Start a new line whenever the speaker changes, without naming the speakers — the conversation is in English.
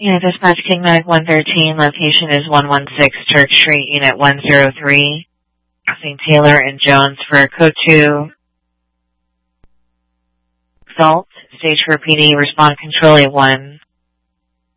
Yeah, dispatch King Mag 113, location is 116 Church Street, Unit 103, St. Taylor and Jones for Code 2. Salt, stage for PD, respond control A1.